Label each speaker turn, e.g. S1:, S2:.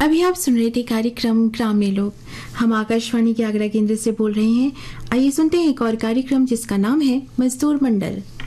S1: अभी आप सुन रहे थे कार्यक्रम ग्रामीण लोग। हम आकाशवाणी के आगरा केंद्र से बोल रहे हैं। आइए सुनते हैं एक और कार्यक्रम जिसका नाम है मजदूर मंडल।